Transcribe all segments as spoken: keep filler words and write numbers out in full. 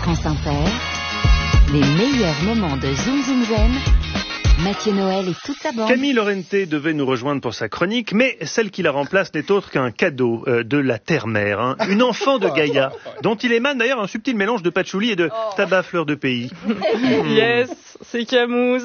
France Inter, les meilleurs moments de Zoom Zoom Zen. Mathieu Noël et toute sa bande. Camille Lorente devait nous rejoindre pour sa chronique, mais celle qui la remplace n'est autre qu'un cadeau euh, de la terre-mère. Hein. Une enfant de Gaïa, dont il émane d'ailleurs un subtil mélange de patchouli et de tabac fleur de pays. Yes, c'est Camouze,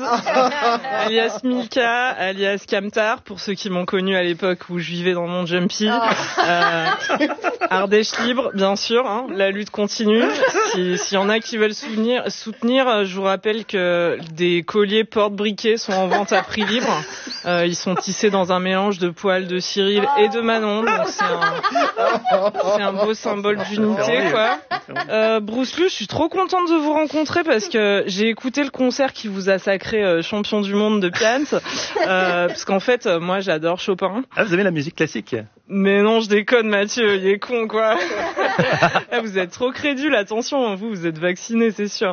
alias Milka, alias Camtar, pour ceux qui m'ont connu à l'époque où je vivais dans mon Jumpy. Euh, Ardèche libre, bien sûr, hein, la lutte continue. S'il si y en a qui veulent soutenir, soutenir, je vous rappelle que des colliers porte-briquets sont en vente à prix libre. Euh, ils sont tissés dans un mélange de poils de Cyril et de Manon. Donc c'est un, c'est un beau symbole d'unité, quoi. Euh, Bruce Lu, je suis trop contente de vous rencontrer parce que j'ai écouté le concert qui vous a sacré euh, champion du monde de piano. Euh, parce qu'en fait, euh, moi, j'adore Chopin. Ah, vous aimez la musique classique? Mais non, je déconne, Mathieu. Il est con, quoi. Ah, vous êtes trop crédule. Attention, vous, vous êtes vacciné, c'est sûr.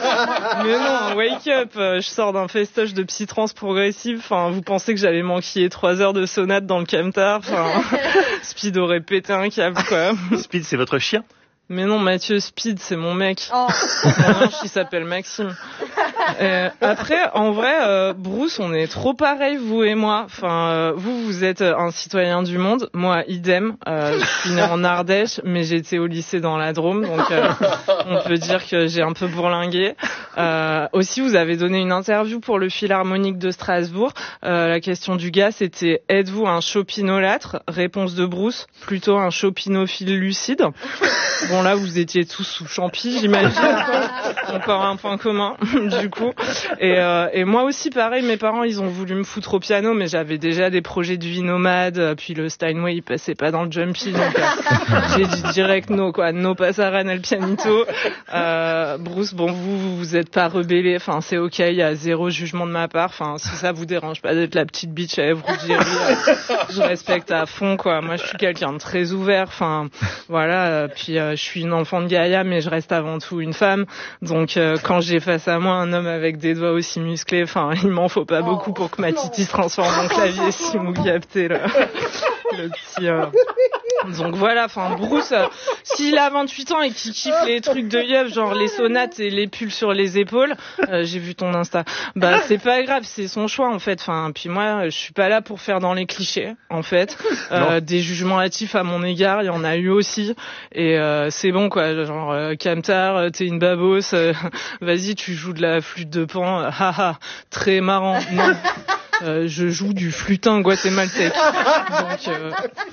Mais non, wake up. Je sors d'un festoche de psytrance progressive. Enfin, vous pensez que j'allais manquer trois heures de sonate dans le camtar? Enfin, Speed aurait pété un câble, quoi. Speed, c'est votre chien? Mais non, Mathieu, Speed, c'est mon mec. Oh. Mon ange, il s'appelle Maxime. Euh, après, en vrai, euh, Bruce, on est trop pareils, vous et moi. Enfin, euh, vous, vous êtes un citoyen du monde. Moi, idem. Euh, je suis né en Ardèche, mais j'étais au lycée dans la Drôme, donc euh, on peut dire que j'ai un peu bourlingué. Euh, aussi, vous avez donné une interview pour le Philharmonique de Strasbourg. Euh, la question du gars, c'était « Êtes-vous un chopinolâtre ?» Réponse de Bruce, plutôt un chopinophile lucide. Bon, là, vous étiez tous sous champi, j'imagine. Encore un point commun, du coup. Et, euh, et moi aussi, pareil, mes parents, ils ont voulu me foutre au piano, mais j'avais déjà des projets de vie nomade. Puis le Steinway, il passait pas dans le Jumpy, donc euh, j'ai dit direct no, quoi. No passaran el pianito. Euh, Bruce, bon, vous, vous êtes pas rebellé. Enfin, c'est ok, il y a zéro jugement de ma part. Enfin, si ça vous dérange pas d'être la petite bitch à Ève Rougieri, euh, je respecte à fond, quoi. Moi, je suis quelqu'un de très ouvert. Enfin, voilà. Euh, puis, euh, je suis une enfant de Gaïa, mais je reste avant tout une femme. Donc, euh, quand j'ai face à moi un homme avec des doigts aussi musclés, enfin, il m'en faut pas beaucoup pour que ma titi se transforme en clavier, si vous captez le, le petit... Euh... Donc voilà, enfin, Bruce, euh, s'il a vingt-huit ans et qu'il kiffe les trucs de yeuf, genre les sonates et les pulls sur les épaules, euh, j'ai vu ton Insta, bah c'est pas grave, c'est son choix en fait. Enfin, puis moi, je suis pas là pour faire dans les clichés, en fait. Euh, des jugements hâtifs à mon égard, il y en a eu aussi, et euh, c'est bon quoi. Genre, euh, Camtar, t'es une babose, euh, vas-y, tu joues de la flûte de Pan, euh, haha, très marrant. Non. Euh, je joue du flûtin guatémaltèque. Donc, euh,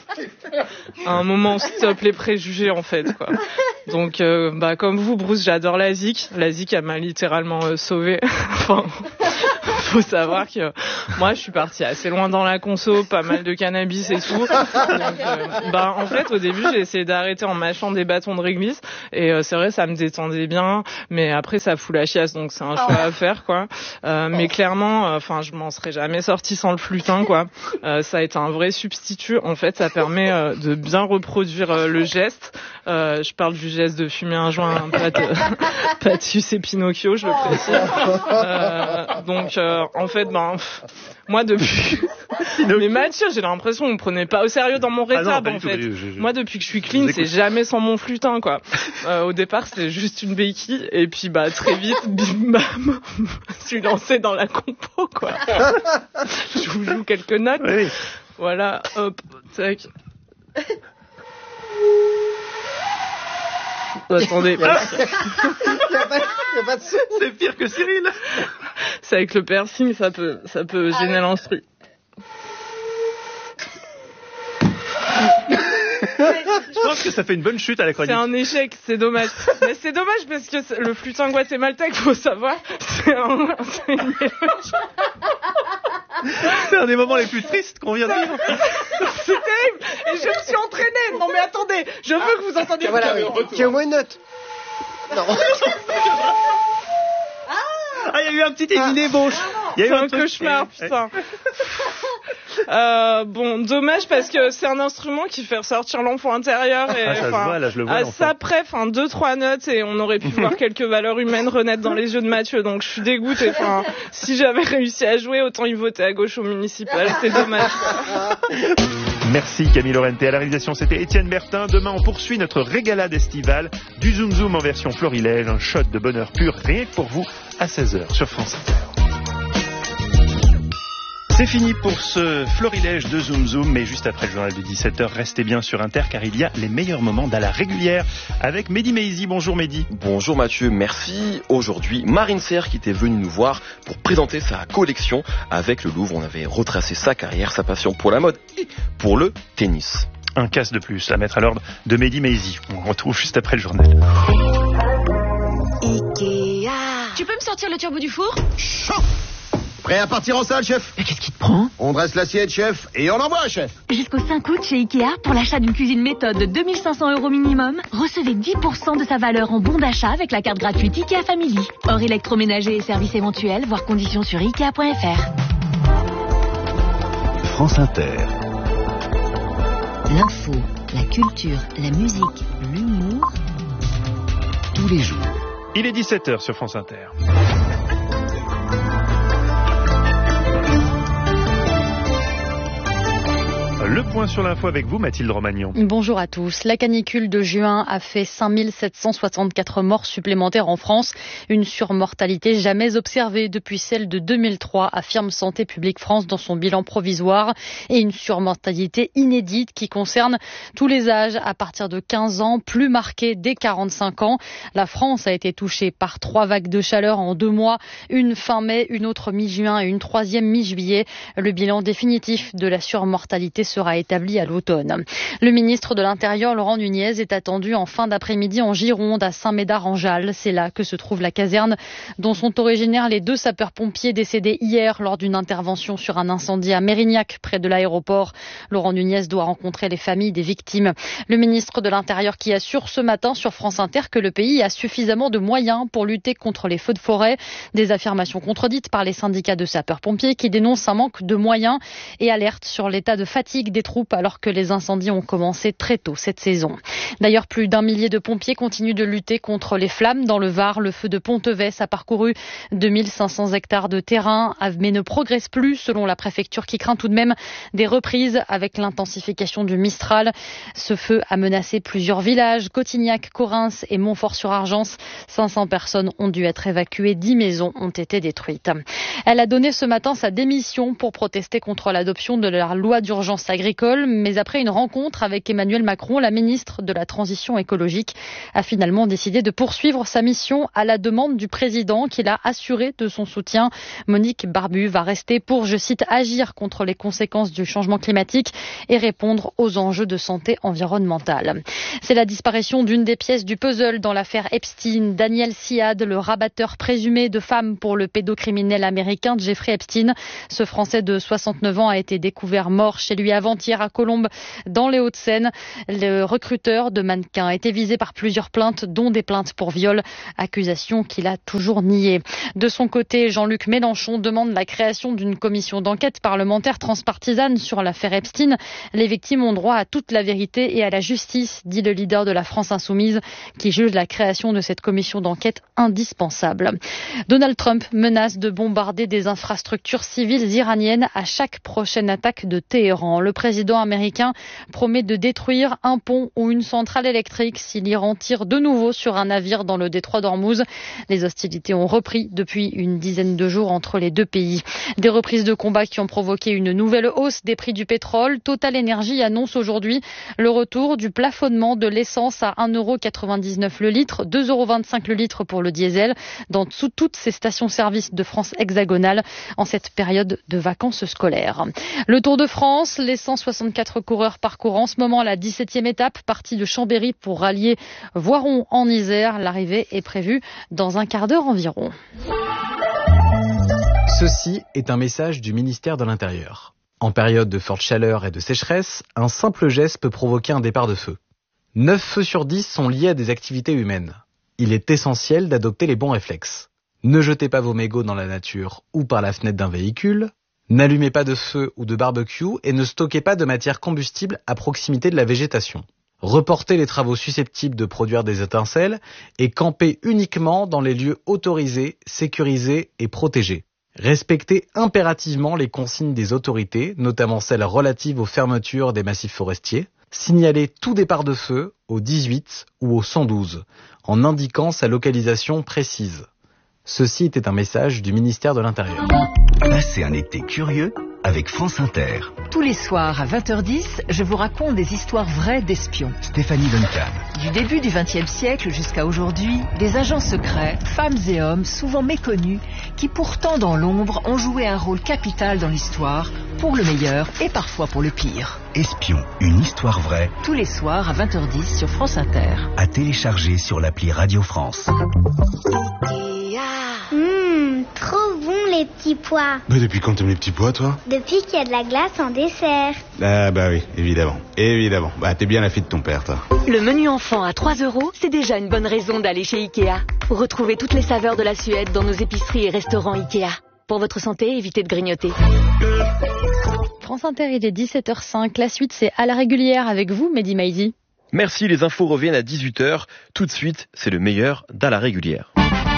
à un moment, stop les préjugés, en fait, quoi. Donc, euh, bah, comme vous, Bruce, j'adore la zik. La zik, elle m'a littéralement euh, sauvée. Enfin, faut savoir que moi, je suis partie assez loin dans la conso, pas mal de cannabis et tout. Donc, euh, bah, en fait, au début, j'ai essayé d'arrêter en mâchant des bâtons de réglisse. Et euh, c'est vrai, ça me détendait bien. Mais après, ça fout la chiasse, donc c'est un choix à faire, quoi. Euh, mais clairement, enfin, euh, je m'en serais jamais sortie sans le flûtin, quoi. Euh, ça a été un vrai substitut. En fait, ça permet euh, de bien reproduire euh, le geste. Euh, je parle du geste de fumer un joint, hein, pas de, pas de sucer Pinocchio, je le précise. Euh, donc, euh, en fait, ben, pff, moi depuis, mais Mathieu, j'ai l'impression que vous me prenez pas au sérieux dans mon rétab, ah non, en fait. Tout, je, je... Moi, depuis que je suis clean, c'est jamais sans mon flûtin, quoi. Euh, au départ, c'était juste une béquille, et puis bah très vite, bim bam, je suis lancée dans la compo, quoi. Je vous joue quelques notes. Oui. Voilà, hop, tac. Attendez, voilà. y a pas, y a pas de... C'est pire que Cyril. C'est avec le piercing, ça peut, ça peut ah, gêner oui. l'instru. Je pense que ça fait une bonne chute à la chronique. C'est un échec, c'est dommage. Mais c'est dommage parce que le flûtin guatémaltèque, faut savoir, c'est, un, c'est une mélodie. C'est un des moments les plus tristes qu'on vient de vivre. C'est terrible. Et je me suis entraînée. Non mais attendez, je veux que vous entendiez. Voilà, qu'il y ait au moins une note. Non. Ah, il y a eu un petit ébauche. Il y a eu un, un cauchemar, putain. Euh, bon, dommage parce que c'est un instrument qui fait ressortir l'enfant intérieur. Et, ah, ça se voit, là, je le vois. À ça près, enfin, deux, trois notes et on aurait pu voir quelques valeurs humaines renaître dans les yeux de Mathieu. Donc, je suis dégoûtée. Enfin, si j'avais réussi à jouer, autant y voter à gauche au municipal. C'est dommage. Merci Camille Lorente. À la réalisation, c'était Étienne Bertin. Demain, on poursuit notre régalade estivale du Zoom Zoom en version florilège. Un shot de bonheur pur, rien que pour vous, à seize heures sur France Inter. C'est fini pour ce florilège de Zoom Zoom, mais juste après le journal de dix-sept heures, restez bien sur Inter car il y a les meilleurs moments d'à la régulière avec Mehdi Maizi. Bonjour Mehdi. Bonjour Mathieu, merci. Aujourd'hui, Marine Serre qui était venue nous voir pour présenter sa collection. Avec le Louvre, on avait retracé sa carrière, sa passion pour la mode et pour le tennis. Un casse de plus à mettre à l'ordre de Mehdi Maizi. On retrouve juste après le journal. Ikea. Tu peux me sortir le turbo du four ? Chaud. Prêt à partir en salle, chef ? Mais qu'est-ce qui te prend ? On dresse l'assiette, chef, et on envoie, chef. Jusqu'au cinq août chez Ikea, pour l'achat d'une cuisine méthode de deux mille cinq cents euros minimum, recevez dix pour cent de sa valeur en bon d'achat avec la carte gratuite Ikea Family. Hors électroménager et services éventuels, voir conditions sur ikea point f r. France Inter. L'info, la culture, la musique, l'humour, tous les jours. Il est dix-sept heures sur France Inter. Le point sur l'info avec vous, Mathilde Romagnon. Bonjour à tous. La canicule de juin a fait cinq mille sept cent soixante-quatre morts supplémentaires en France. Une surmortalité jamais observée depuis celle de deux mille trois, affirme Santé publique France dans son bilan provisoire. Et une surmortalité inédite qui concerne tous les âges à partir de quinze ans, plus marquée dès quarante-cinq ans. La France a été touchée par trois vagues de chaleur en deux mois. Une fin mai, une autre mi-juin et une troisième mi-juillet. Le bilan définitif de la surmortalité sera établi à l'automne. Le ministre de l'Intérieur, Laurent Nunez, est attendu en fin d'après-midi en Gironde, à Saint-Médard-en-Jalles. C'est là que se trouve la caserne dont sont originaires les deux sapeurs-pompiers décédés hier lors d'une intervention sur un incendie à Mérignac, près de l'aéroport. Laurent Nunez doit rencontrer les familles des victimes. Le ministre de l'Intérieur qui assure ce matin sur France Inter que le pays a suffisamment de moyens pour lutter contre les feux de forêt. Des affirmations contredites par les syndicats de sapeurs-pompiers qui dénoncent un manque de moyens et alertent sur l'état de fatigue des troupes alors que les incendies ont commencé très tôt cette saison. D'ailleurs, plus d'un millier de pompiers continuent de lutter contre les flammes dans le Var. Le feu de Ponteves a parcouru deux mille cinq cents hectares de terrain, mais ne progresse plus selon la préfecture qui craint tout de même des reprises avec l'intensification du Mistral. Ce feu a menacé plusieurs villages, Cotignac, Corrins et Montfort-sur-Argence. cinq cents personnes ont dû être évacuées, dix maisons ont été détruites. Elle a donné ce matin sa démission pour protester contre l'adoption de la loi d'urgence agricole, mais après une rencontre avec Emmanuel Macron, la ministre de la Transition écologique a finalement décidé de poursuivre sa mission à la demande du président qui l'a assuré de son soutien. Monique Barbu va rester pour, je cite, agir contre les conséquences du changement climatique et répondre aux enjeux de santé environnementale. C'est la disparition d'une des pièces du puzzle dans l'affaire Epstein. Daniel Siad, le rabatteur présumé de femmes pour le pédocriminel américain Jeffrey Epstein. Ce Français de soixante-neuf ans a été découvert mort chez lui avant-hier à Colombes, dans les Hauts-de-Seine. Le recruteur de mannequins a été visé par plusieurs plaintes, dont des plaintes pour viol, accusation qu'il a toujours niée. De son côté, Jean-Luc Mélenchon demande la création d'une commission d'enquête parlementaire transpartisane sur l'affaire Epstein. Les victimes ont droit à toute la vérité et à la justice, dit le leader de la France Insoumise, qui juge la création de cette commission d'enquête indispensable. Donald Trump menace de bombarder des infrastructures civiles iraniennes à chaque prochaine attaque de Téhéran. Le président américain promet de détruire un pont ou une centrale électrique si l'Iran tire de nouveau sur un navire dans le détroit d'Ormuz. Les hostilités ont repris depuis une dizaine de jours entre les deux pays. Des reprises de combat qui ont provoqué une nouvelle hausse des prix du pétrole. Total Energy annonce aujourd'hui le retour du plafonnement de l'essence à un euro quatre-vingt-dix-neuf le litre, deux euros vingt-cinq le litre pour le diesel, dans sous toutes ces stations-service de France hexagonale en cette période de vacances scolaires. Le Tour de France, les cent soixante-quatre coureurs parcourent en ce moment la dix-septième étape, partie de Chambéry pour rallier Voiron en Isère. L'arrivée est prévue dans un quart d'heure environ. Ceci est un message du ministère de l'Intérieur. En période de forte chaleur et de sécheresse, un simple geste peut provoquer un départ de feu. neuf feux sur dix sont liés à des activités humaines. Il est essentiel d'adopter les bons réflexes. Ne jetez pas vos mégots dans la nature ou par la fenêtre d'un véhicule. N'allumez pas de feu ou de barbecue et ne stockez pas de matière combustible à proximité de la végétation. Reportez les travaux susceptibles de produire des étincelles et campez uniquement dans les lieux autorisés, sécurisés et protégés. Respectez impérativement les consignes des autorités, notamment celles relatives aux fermetures des massifs forestiers. Signalez tout départ de feu au dix-huit ou au cent douze, en indiquant sa localisation précise. Ceci était un message du ministère de l'Intérieur. Passez un été curieux avec France Inter. Tous les soirs à vingt heures dix, je vous raconte des histoires vraies d'espions. Stéphanie Duncan. Du début du vingtième siècle jusqu'à aujourd'hui, des agents secrets, femmes et hommes souvent méconnus, qui pourtant dans l'ombre ont joué un rôle capital dans l'histoire, pour le meilleur et parfois pour le pire. Espion, une histoire vraie. Tous les soirs à vingt heures dix sur France Inter. À télécharger sur l'appli Radio France. Mmh, trop bon les petits pois. Mais depuis quand t'aimes les petits pois, toi? Depuis qu'il y a de la glace en dessert. Ah bah oui, évidemment, évidemment. Bah t'es bien la fille de ton père, toi. Le menu enfant à trois euros, c'est déjà une bonne raison d'aller chez Ikea. Retrouvez toutes les saveurs de la Suède dans nos épiceries et restaurants Ikea. Pour votre santé, évitez de grignoter. France Inter, il est dix-sept heures cinq. La suite, c'est à la régulière avec vous, Mehdi Maizi. Merci, les infos reviennent à dix-huit heures. Tout de suite, c'est le meilleur d'à la régulière.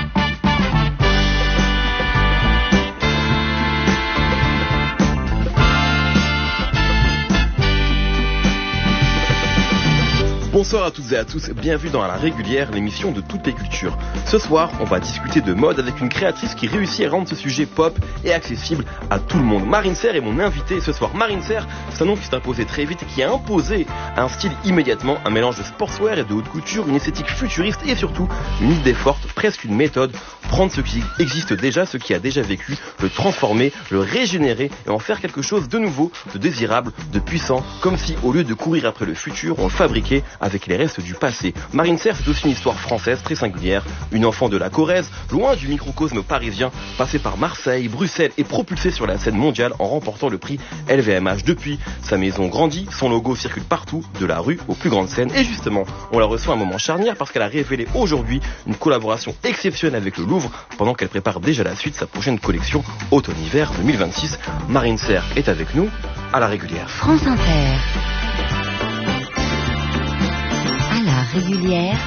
Bonsoir à toutes et à tous, bienvenue dans La Régulière, l'émission de toutes les cultures. Ce soir, on va discuter de mode avec une créatrice qui réussit à rendre ce sujet pop et accessible à tout le monde. Marine Serre est mon invitée ce soir. Marine Serre, c'est un nom qui s'est imposé très vite et qui a imposé un style immédiatement, un mélange de sportswear et de haute couture, une esthétique futuriste et surtout une idée forte, presque une méthode. Prendre ce qui existe déjà, ce qui a déjà vécu, le transformer, le régénérer et en faire quelque chose de nouveau, de désirable, de puissant, comme si au lieu de courir après le futur, on le fabriquait avec les restes du passé. Marine Serre, c'est aussi une histoire française très singulière, une enfant de la Corrèze, loin du microcosme parisien, passée par Marseille, Bruxelles et propulsée sur la scène mondiale en remportant le prix L V M H. Depuis, sa maison grandit, son logo circule partout, de la rue aux plus grandes scènes. Et justement, on la reçoit à un moment charnière parce qu'elle a révélé aujourd'hui une collaboration exceptionnelle avec le Louvre pendant qu'elle prépare déjà la suite, sa prochaine collection automne-hiver deux mille vingt-six. Marine Serre est avec nous à la régulière. France Inter. À la régulière.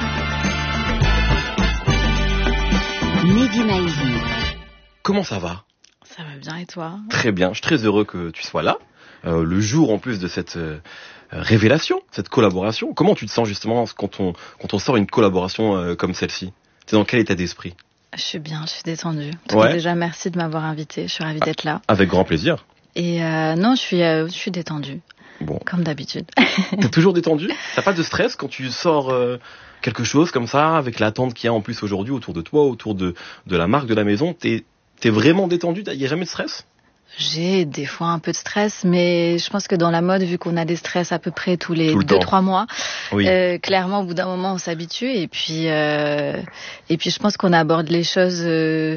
Mehdi Maizi. Comment ça va? Ça va bien et toi? Très bien, je suis très heureux que tu sois là. Euh, le jour en plus de cette euh, révélation, cette collaboration. Comment tu te sens justement quand on, quand on sort une collaboration euh, comme celle-ci? T'es dans quel état d'esprit? Je suis bien, je suis détendue. En tout ouais. cas, déjà, merci de m'avoir invitée. Je suis ravie d'être là. Avec grand plaisir. Et euh, non, je suis, euh, je suis détendue. Bon. Comme d'habitude. T'es toujours détendue? T'as pas de stress quand tu sors euh, quelque chose comme ça, avec l'attente qu'il y a en plus aujourd'hui autour de toi, autour de, de la marque de la maison? T'es, t'es vraiment détendue? Il n'y a jamais de stress? J'ai des fois un peu de stress, mais je pense que dans la mode, vu qu'on a des stress à peu près tous les deux, trois mois, oui. euh, clairement, au bout d'un moment, on s'habitue. Et puis, euh, et puis, je pense qu'on aborde les choses euh,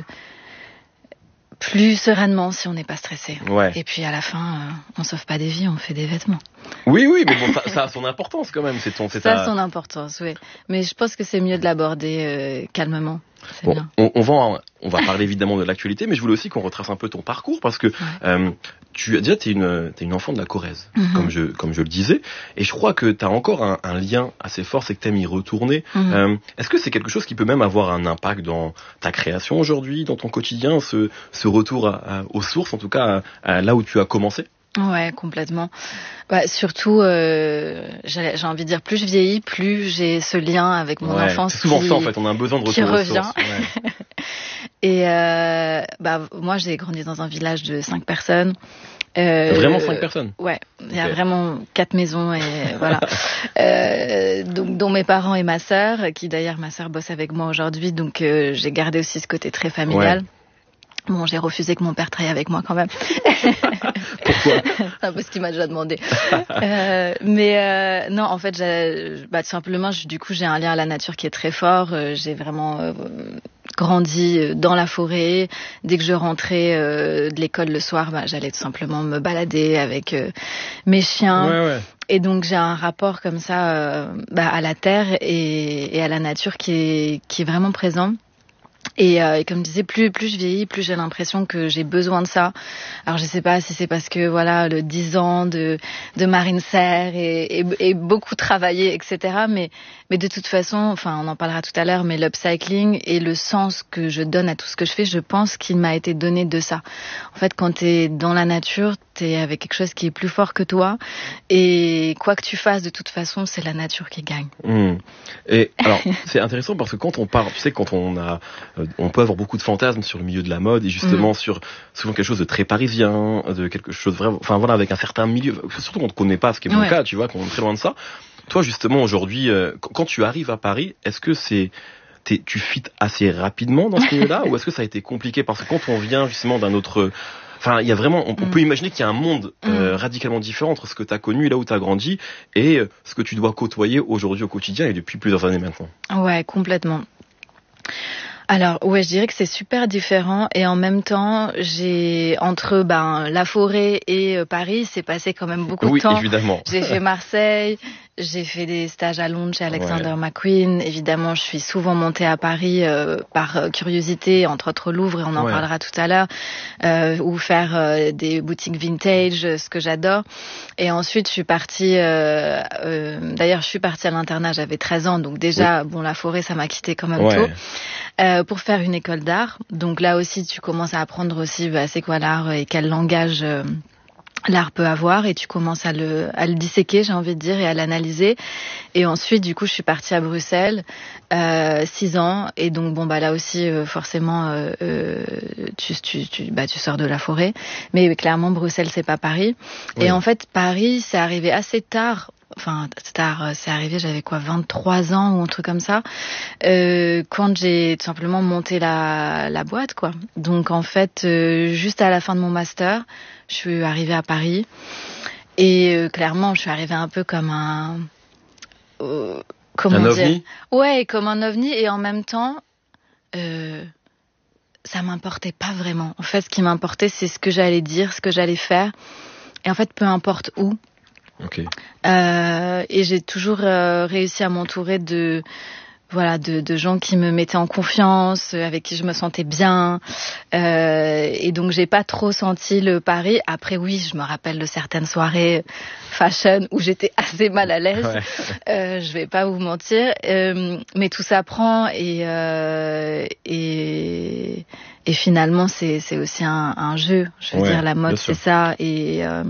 plus sereinement si on n'est pas stressé. Ouais. Et puis, à la fin, euh, on sauve pas des vies, on fait des vêtements. Oui, oui, mais bon, ça, ça a son importance quand même. C'est ton, c'est ça ta... a son importance, oui. Mais je pense que c'est mieux de l'aborder euh, calmement. C'est bon, bien. On, on, va, on va parler évidemment de l'actualité, mais je voulais aussi qu'on retrace un peu ton parcours parce que ouais. euh, tu as déjà t'es une t'es une enfant de la Corrèze, mm-hmm. comme je comme je le disais, et je crois que t'as encore un, un lien assez fort, c'est que t'aimes y retourner. Mm-hmm. Euh, est-ce que c'est quelque chose qui peut même avoir un impact dans ta création aujourd'hui, dans ton quotidien, ce ce retour à, à, aux sources, en tout cas à, à là où tu as commencé? Ouais, complètement. Bah, surtout, euh, j'ai, j'ai envie de dire, plus je vieillis, plus j'ai ce lien avec mon ouais, enfance. C'est souvent qui, ça, en fait. On a un besoin de retour qui aux revient. sources. Ouais. Et euh, bah, moi, j'ai grandi dans un village de cinq personnes. Euh, vraiment cinq personnes. Ouais, il y a okay. vraiment quatre maisons et voilà. euh, donc dont mes parents et ma sœur, qui d'ailleurs ma sœur bosse avec moi aujourd'hui, donc euh, j'ai gardé aussi ce côté très familial. Ouais. Bon, j'ai refusé que mon père travaille avec moi quand même. Pourquoi? C'est un peu ce qu'il m'a déjà demandé. euh, mais euh, non, en fait, j'ai, bah, tout simplement, je, du coup, j'ai un lien à la nature qui est très fort. Euh, j'ai vraiment euh, grandi dans la forêt. Dès que je rentrais euh, de l'école le soir, bah, j'allais tout simplement me balader avec euh, mes chiens. Ouais, ouais. Et donc j'ai un rapport comme ça euh, bah, à la terre et, et à la nature qui est, qui est vraiment présent. Et, euh, et comme je disais, plus plus je vieillis, plus j'ai l'impression que j'ai besoin de ça. Alors je sais pas si c'est parce que voilà le dix ans de de Marine Serre et, et, et beaucoup travaillé, et cetera. Mais mais de toute façon, enfin on en parlera tout à l'heure, mais l'upcycling et le sens que je donne à tout ce que je fais, je pense qu'il m'a été donné de ça. En fait, quand t'es dans la nature, t'es avec quelque chose qui est plus fort que toi, et quoi que tu fasses, de toute façon, c'est la nature qui gagne. Mmh. Et alors c'est intéressant parce que quand on parle, tu sais, quand on a euh, on peut avoir beaucoup de fantasmes sur le milieu de la mode et justement mmh. sur souvent quelque chose de très parisien, de quelque chose vraiment, enfin voilà, avec un certain milieu, surtout quand on ne connaît pas, ce qui est mon ouais. cas, tu vois, quand on est très loin de ça. Toi justement aujourd'hui, euh, quand tu arrives à Paris, est-ce que c'est T'es, tu fites assez rapidement dans ce milieu-là ou est-ce que ça a été compliqué parce que quand on vient justement d'un autre, enfin il y a vraiment, on, on mmh. peut imaginer qu'il y a un monde euh, mmh. radicalement différent entre ce que t'as connu là où t'as grandi et euh, ce que tu dois côtoyer aujourd'hui au quotidien et depuis plusieurs années maintenant. Ouais, complètement. Alors ouais, je dirais que c'est super différent et en même temps, j'ai entre ben la forêt et euh, Paris, c'est passé quand même beaucoup oui, de temps. Oui, évidemment. J'ai fait Marseille, j'ai fait des stages à Londres chez Alexander ouais. McQueen. Évidemment, je suis souvent montée à Paris euh, par euh, curiosité, entre autres au Louvre, et on en ouais. parlera tout à l'heure, euh, ou faire euh, des boutiques vintage, ce que j'adore. Et ensuite, je suis partie. Euh, euh, d'ailleurs, je suis partie à l'internat. J'avais treize ans, donc déjà, oui. bon, la forêt, ça m'a quitté quand même ouais. tôt. Euh, pour faire une école d'art. Donc là aussi, tu commences à apprendre aussi bah, c'est quoi l'art et quel langage euh, l'art peut avoir et tu commences à le, à le disséquer, j'ai envie de dire, et à l'analyser. Et ensuite, du coup, je suis partie à Bruxelles, euh, six ans. Et donc, bon, bah là aussi, euh, forcément, euh, euh, tu, tu, tu, bah, tu sors de la forêt. Mais clairement, Bruxelles, c'est pas Paris. Oui. Et en fait, Paris, c'est arrivé assez tard. Enfin, tard, c'est arrivé, j'avais quoi, vingt-trois ans ou un truc comme ça, euh, quand j'ai tout simplement monté la, la boîte, quoi. Donc, en fait, euh, juste à la fin de mon master, je suis arrivée à Paris. Et euh, clairement, je suis arrivée un peu comme un... Euh, comment un dire ovni ? Ouais, comme un ovni. Et en même temps, euh, ça m'importait pas vraiment. En fait, ce qui m'importait, c'est ce que j'allais dire, ce que j'allais faire. Et en fait, peu importe où. Okay. Euh, et j'ai toujours euh, réussi à m'entourer de voilà de, de gens qui me mettaient en confiance, avec qui je me sentais bien. Euh, et donc j'ai pas trop senti le Paris. Après oui, je me rappelle de certaines soirées fashion où j'étais assez mal à l'aise. Ouais. Euh, je vais pas vous mentir. Euh, mais tout ça prend et euh, et et finalement c'est c'est aussi un, un jeu. Je veux ouais, dire la mode c'est ça et euh,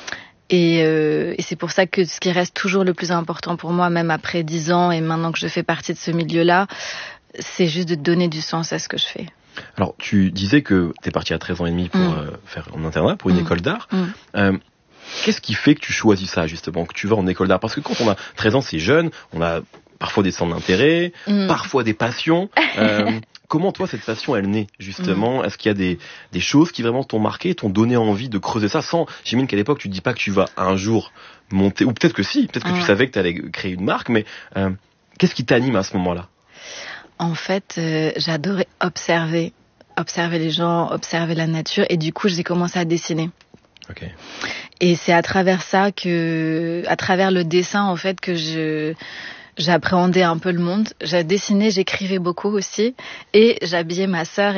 Et, euh, et c'est pour ça que ce qui reste toujours le plus important pour moi, même après dix ans et maintenant que je fais partie de ce milieu-là, c'est juste de donner du sens à ce que je fais. Alors, tu disais que t'es partie à treize ans et demi pour mmh. euh, faire un internat, pour une mmh. école d'art. Mmh. Euh, qu'est-ce qui fait que tu choisis ça, justement, que tu vas en école d'art ? Parce que quand on a treize ans, c'est jeune, on a parfois des centres d'intérêt, mmh. parfois des passions. Euh, comment, toi, cette passion, elle naît, justement ? Mmh. Est-ce qu'il y a des, des choses qui vraiment t'ont marqué, t'ont donné envie de creuser ça sans... J'imagine qu'à l'époque, tu te dis pas que tu vas un jour monter... Ou peut-être que si, peut-être que mmh. tu savais que tu allais créer une marque, mais euh, qu'est-ce qui t'anime à ce moment-là ? En fait, euh, j'adorais observer. Observer les gens, observer la nature. Et du coup, j'ai commencé à dessiner. Okay. Et c'est à travers ça que... À travers le dessin, en fait, que je... J'appréhendais un peu le monde. J'ai dessiné, j'écrivais beaucoup aussi. Et j'habillais ma sœur